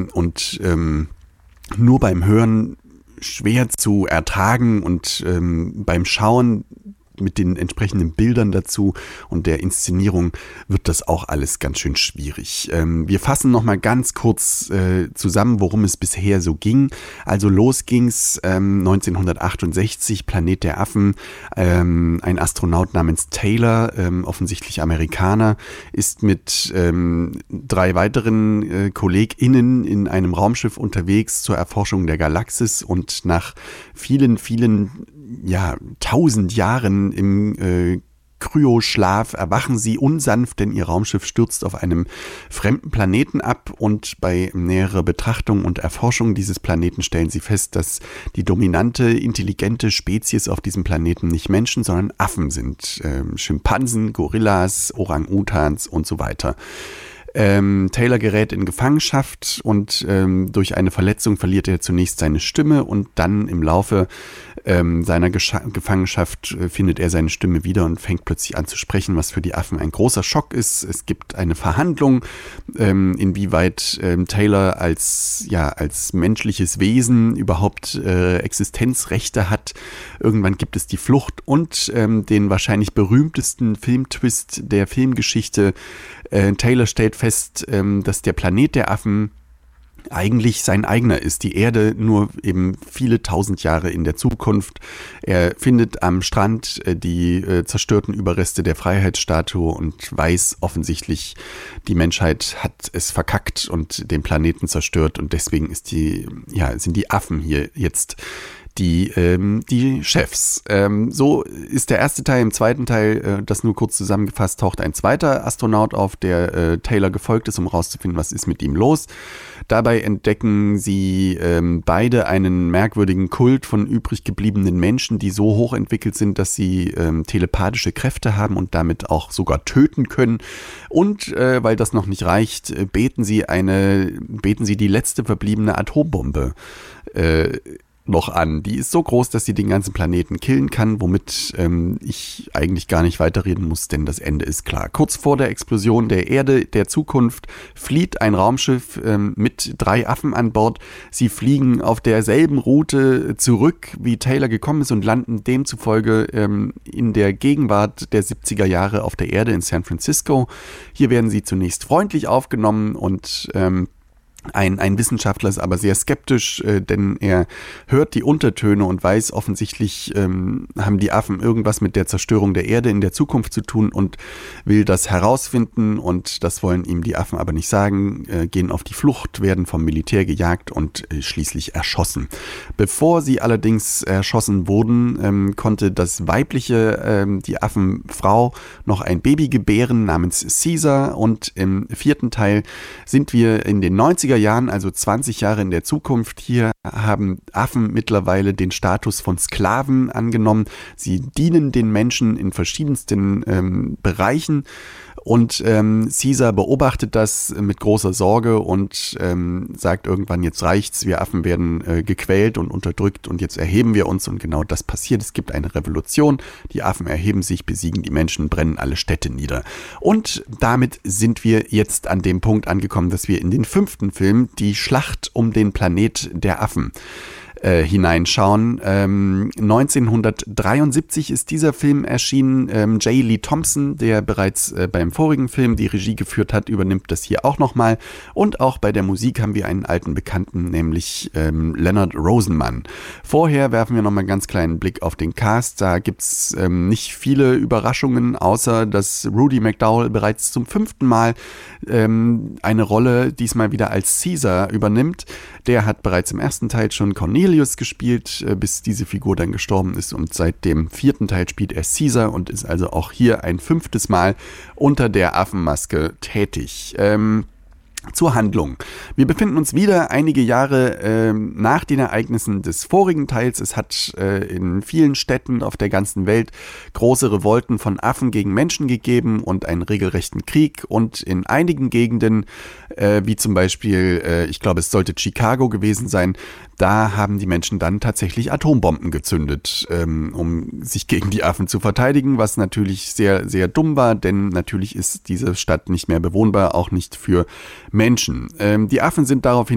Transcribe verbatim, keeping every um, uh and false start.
ähm, und ähm, nur beim Hören schwer zu ertragen und ähm, beim Schauen mit den entsprechenden Bildern dazu und der Inszenierung wird das auch alles ganz schön schwierig. Ähm, wir fassen nochmal ganz kurz äh, zusammen, worum es bisher so ging. Also los ging's ähm, neunzehnhundertachtundsechzig, Planet der Affen. Ähm, ein Astronaut namens Taylor, ähm, offensichtlich Amerikaner, ist mit ähm, drei weiteren äh, KollegInnen in einem Raumschiff unterwegs zur Erforschung der Galaxis und nach vielen, vielen ja, tausend Jahren im äh, Kryoschlaf erwachen sie unsanft, denn ihr Raumschiff stürzt auf einem fremden Planeten ab und bei näherer Betrachtung und Erforschung dieses Planeten stellen sie fest, dass die dominante, intelligente Spezies auf diesem Planeten nicht Menschen, sondern Affen sind. Ähm, Schimpansen, Gorillas, Orang-Utans und so weiter. Ähm, Taylor gerät in Gefangenschaft und ähm, durch eine Verletzung verliert er zunächst seine Stimme und dann im Laufe ähm, seiner Gescha- Gefangenschaft äh, findet er seine Stimme wieder und fängt plötzlich an zu sprechen, was für die Affen ein großer Schock ist. Es gibt eine Verhandlung, ähm, inwieweit ähm, Taylor als, ja, als menschliches Wesen überhaupt äh, Existenzrechte hat. Irgendwann gibt es die Flucht und ähm, den wahrscheinlich berühmtesten Filmtwist der Filmgeschichte. Äh, Taylor stellt fest, ähm, dass der Planet der Affen eigentlich sein eigener ist, die Erde nur eben viele tausend Jahre in der Zukunft. Er findet am Strand äh, die äh, zerstörten Überreste der Freiheitsstatue und weiß offensichtlich, die Menschheit hat es verkackt und den Planeten zerstört und deswegen ist die, ja, sind die Affen hier jetzt die, ähm, die Chefs. Ähm, so ist der erste Teil. Im zweiten Teil, äh, das nur kurz zusammengefasst, taucht ein zweiter Astronaut auf, der äh, Taylor gefolgt ist, um herauszufinden, was ist mit ihm los. Dabei entdecken sie ähm, beide einen merkwürdigen Kult von übrig gebliebenen Menschen, die so hochentwickelt sind, dass sie ähm, telepathische Kräfte haben und damit auch sogar töten können. Und äh, weil das noch nicht reicht, äh, beten sie eine, beten sie die letzte verbliebene Atombombe äh, noch an. Die ist so groß, dass sie den ganzen Planeten killen kann, womit ähm, ich eigentlich gar nicht weiterreden muss, denn das Ende ist klar. Kurz vor der Explosion der Erde der Zukunft flieht ein Raumschiff ähm, mit drei Affen an Bord. Sie fliegen auf derselben Route zurück, wie Taylor gekommen ist und landen demzufolge ähm, in der Gegenwart der siebziger Jahre auf der Erde in San Francisco. Hier werden sie zunächst freundlich aufgenommen und ähm, Ein, ein Wissenschaftler ist aber sehr skeptisch, äh, denn er hört die Untertöne und weiß offensichtlich, ähm, haben die Affen irgendwas mit der Zerstörung der Erde in der Zukunft zu tun und will das herausfinden und das wollen ihm die Affen aber nicht sagen, äh, gehen auf die Flucht, werden vom Militär gejagt und äh, schließlich erschossen. Bevor sie allerdings erschossen wurden, ähm, konnte das weibliche, ähm, die Affenfrau, noch ein Baby gebären namens Caesar und im vierten Teil sind wir in den neunziger Jahren, also zwanzig Jahre in der Zukunft. Hier haben Affen mittlerweile den Status von Sklaven angenommen. Sie dienen den Menschen in verschiedensten ähm, Bereichen und ähm, Caesar beobachtet das mit großer Sorge und ähm, sagt irgendwann, jetzt reicht's, wir Affen werden äh, gequält und unterdrückt und jetzt erheben wir uns und genau das passiert. Es gibt eine Revolution, die Affen erheben sich, besiegen die Menschen, brennen alle Städte nieder. Und damit sind wir jetzt an dem Punkt angekommen, dass wir in den fünften Film, die Schlacht um den Planet der Affen, Äh, hineinschauen. Ähm, neunzehnhundertdreiundsiebzig ist dieser Film erschienen. Ähm, J. Lee Thompson, der bereits äh, beim vorigen Film die Regie geführt hat, übernimmt das hier auch nochmal. Und auch bei der Musik haben wir einen alten Bekannten, nämlich ähm, Leonard Rosenman. Vorher werfen wir nochmal einen ganz kleinen Blick auf den Cast. Da gibt's ähm, nicht viele Überraschungen, außer dass Rudy McDowell bereits zum fünften Mal ähm, eine Rolle, diesmal wieder als Caesar, übernimmt. Der hat bereits im ersten Teil schon Cornelius gespielt, bis diese Figur dann gestorben ist und seit dem vierten Teil spielt er Caesar und ist also auch hier ein fünftes Mal unter der Affenmaske tätig. Ähm, Zur Handlung. Wir befinden uns wieder einige Jahre äh, nach den Ereignissen des vorigen Teils. Es hat äh, in vielen Städten auf der ganzen Welt große Revolten von Affen gegen Menschen gegeben und einen regelrechten Krieg. Und in einigen Gegenden, äh, wie zum Beispiel, äh, ich glaube es sollte Chicago gewesen sein, da haben die Menschen dann tatsächlich Atombomben gezündet, ähm, um sich gegen die Affen zu verteidigen, was natürlich sehr, sehr dumm war, denn natürlich ist diese Stadt nicht mehr bewohnbar, auch nicht für Menschen. Ähm, die Affen sind daraufhin